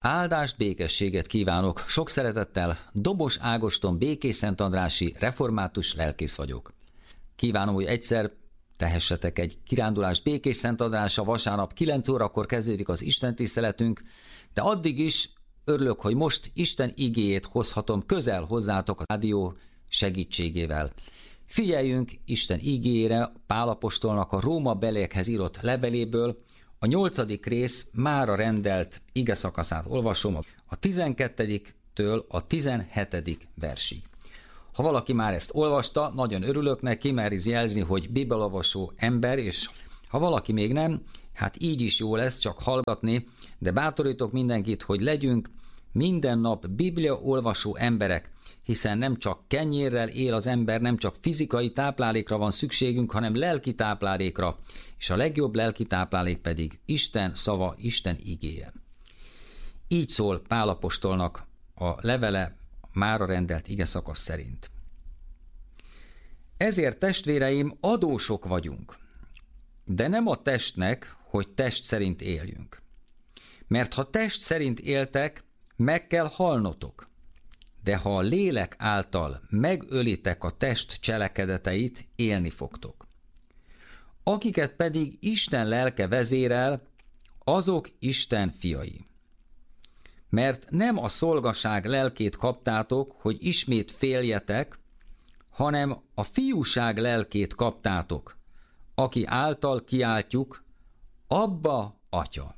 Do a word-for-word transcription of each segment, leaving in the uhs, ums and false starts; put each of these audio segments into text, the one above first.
Áldást, békességet kívánok! Sok szeretettel Dobos Ágoston békésszentandrási református lelkész vagyok. Kívánom, hogy egyszer tehessetek egy kirándulást Békésszentandrásra, vasárnap kilenc órakor kezdődik az istentiszteletünk, de addig is örülök, hogy most Isten igéjét hozhatom közel hozzátok a rádió segítségével. Figyeljünk Isten igéjére Pál apostolnak a Róma beliekhez írott leveléből, a nyolcadik rész mára rendelt igeszakaszát olvasom a tizenkettediktől a tizenhetedik versig. Ha valaki már ezt olvasta, nagyon örülök neki, mert jelzi, hogy bibliaolvasó ember, és ha valaki még nem, hát így is jó lesz csak hallgatni, de bátorítok mindenkit, hogy legyünk minden nap bibliaolvasó emberek, hiszen nem csak kenyérrel él az ember, nem csak fizikai táplálékra van szükségünk, hanem lelki táplálékra, és a legjobb lelki táplálék pedig Isten szava, Isten igéje. Így szól Pál apostolnak a levele mára rendelt igeszakasz szerint. Ezért, testvéreim, adósok vagyunk, de nem a testnek, hogy test szerint éljünk. Mert ha test szerint éltek, meg kell halnotok. De ha a lélek által megölitek a test cselekedeteit, élni fogtok. Akiket pedig Isten lelke vezérel, azok Isten fiai. Mert nem a szolgaság lelkét kaptátok, hogy ismét féljetek, hanem a fiúság lelkét kaptátok, aki által kiáltjuk, Abba, Atya.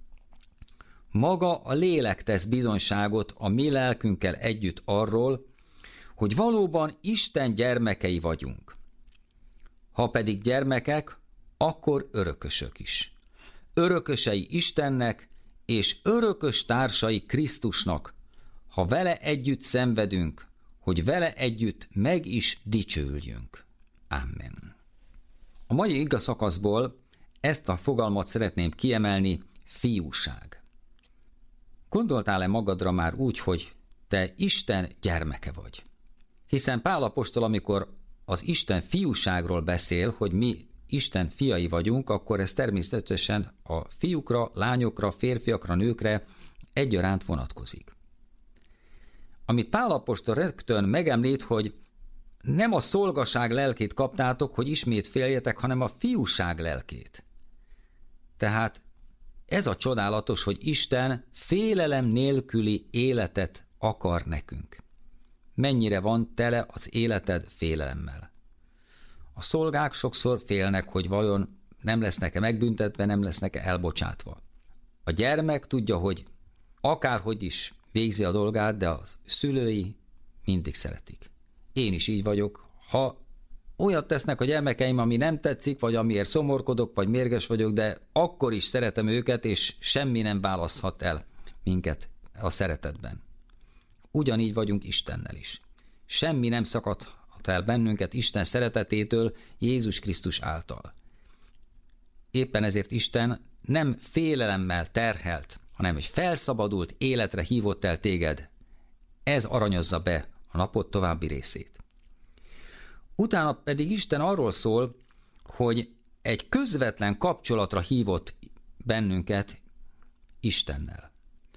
Maga a lélek tesz bizonyságot a mi lelkünkkel együtt arról, hogy valóban Isten gyermekei vagyunk. Ha pedig gyermekek, akkor örökösök is. Örökösei Istennek, és örökös társai Krisztusnak, ha vele együtt szenvedünk, hogy vele együtt meg is dicsőüljünk. Amen. A mai igaszakaszból ezt a fogalmat szeretném kiemelni, fiúság. Gondoltál-e magadra már úgy, hogy te Isten gyermeke vagy? Hiszen Pál apostol, amikor az Isten fiúságról beszél, hogy mi Isten fiai vagyunk, akkor ez természetesen a fiúkra, lányokra, férfiakra, nőkre egyaránt vonatkozik. Amit Pál apostol rögtön megemlít, hogy nem a szolgaság lelkét kaptátok, hogy ismét féljetek, hanem a fiúság lelkét. Tehát ez a csodálatos, hogy Isten félelem nélküli életet akar nekünk. Mennyire van tele az életed félelemmel. A szolgák sokszor félnek, hogy vajon nem lesznek-e megbüntetve, nem lesznek-e elbocsátva. A gyermek tudja, hogy akárhogy is végzi a dolgát, de a szülői mindig szeretik. Én is így vagyok. Ha olyat tesznek a gyermekeim, ami nem tetszik, vagy amiért szomorkodok, vagy mérges vagyok, de akkor is szeretem őket, és semmi nem választhat el minket a szeretetben. Ugyanígy vagyunk Istennel is. Semmi nem szakadhat el bennünket Isten szeretetétől Jézus Krisztus által. Éppen ezért Isten nem félelemmel terhelt, hanem egy felszabadult életre hívott el téged. Ez aranyozza be a napod további részét. Utána pedig Isten arról szól, hogy egy közvetlen kapcsolatra hívott bennünket Istennel.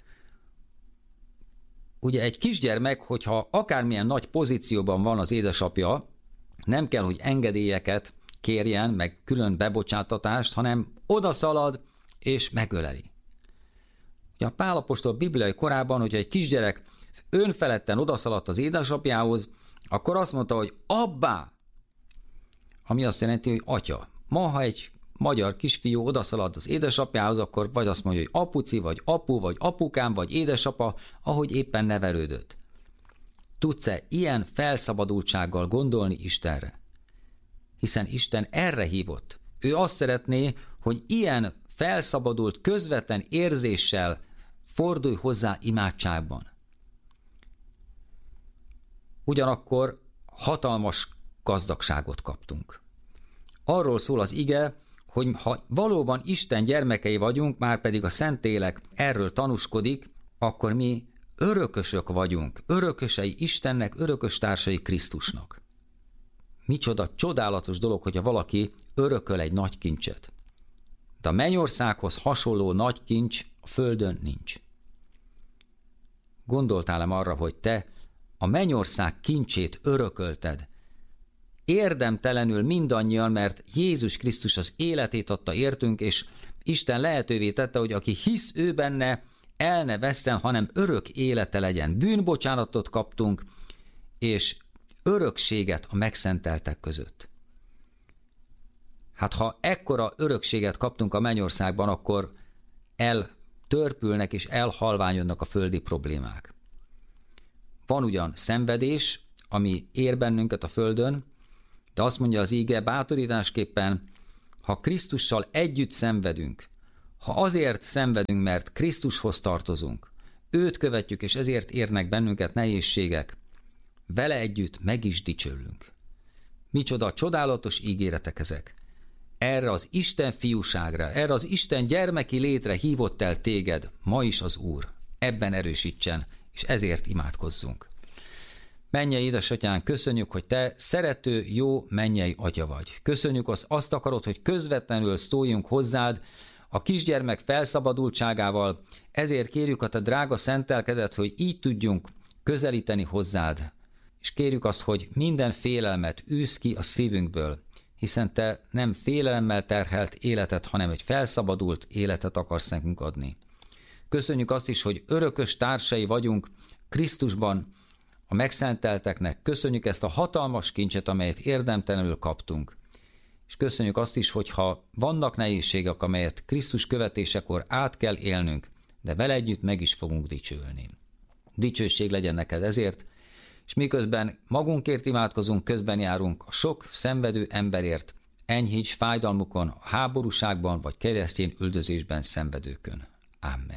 Ugye egy kisgyermek, hogyha akármilyen nagy pozícióban van az édesapja, nem kell, hogy engedélyeket kérjen, meg külön bebocsátatást, hanem odaszalad és megöleli. Ugye a Pál apostol bibliai korában, hogyha egy kisgyerek önfeledten odaszaladt az édesapjához, akkor azt mondta, hogy abbá, ami azt jelenti, hogy atya. Ma, ha egy magyar kisfiú odaszalad az édesapjához, akkor vagy azt mondja, hogy apuci, vagy apu, vagy apukám, vagy édesapa, ahogy éppen nevelődött. Tudsz-e ilyen felszabadultsággal gondolni Istenre? Hiszen Isten erre hívott. Ő azt szeretné, hogy ilyen felszabadult, közvetlen érzéssel fordulj hozzá imádságban. Ugyanakkor hatalmas gazdagságot kaptunk. Arról szól az ige, hogy ha valóban Isten gyermekei vagyunk, már pedig a Szentlélek erről tanúskodik, akkor mi örökösök vagyunk, örökösei Istennek, örökös társai Krisztusnak. Micsoda csodálatos dolog, hogyha valaki örököl egy nagy kincset. De a mennyországhoz hasonló nagy kincs a földön nincs. Gondoltál-e arra, hogy te a mennyország kincsét örökölted? Érdemtelenül mindannyian, mert Jézus Krisztus az életét adta értünk, és Isten lehetővé tette, hogy aki hisz ő benne, el ne vesszen, hanem örök élete legyen. Bűnbocsánatot kaptunk, és örökséget a megszenteltek között. Hát ha ekkora örökséget kaptunk a mennyországban, akkor eltörpülnek és elhalványodnak a földi problémák. Van ugyan szenvedés, ami ér bennünket a földön, de azt mondja az íge bátorításképpen, ha Krisztussal együtt szenvedünk, ha azért szenvedünk, mert Krisztushoz tartozunk, őt követjük, és ezért érnek bennünket nehézségek, vele együtt meg is dicsőlünk. Micsoda csodálatos ígéretek ezek. Erre az Isten fiúságra, erre az Isten gyermeki létre hívott el téged ma is az Úr. Ebben erősítsen, és ezért imádkozzunk. Mennyei édesatyánk, köszönjük, hogy te szerető, jó mennyei atya vagy. Köszönjük, azt, azt akarod, hogy közvetlenül szóljunk hozzád a kisgyermek felszabadultságával, ezért kérjük a te drága szentelkedet, hogy így tudjunk közelíteni hozzád, és kérjük azt, hogy minden félelmet űzz ki a szívünkből, hiszen te nem félelemmel terhelt életet, hanem egy felszabadult életet akarsz nekünk adni. Köszönjük azt is, hogy örökös társai vagyunk Krisztusban, a megszentelteknek. Köszönjük ezt a hatalmas kincset, amelyet érdemtelenül kaptunk. És köszönjük azt is, hogy ha vannak nehézségek, amelyet Krisztus követésekor át kell élnünk, de vele együtt meg is fogunk dicsülni. Dicsőség legyen neked ezért, és miközben magunkért imádkozunk, közben járunk a sok szenvedő emberért, enyhíts fájdalmukon, a háborúságban vagy keresztény üldözésben szenvedőkön. Amen.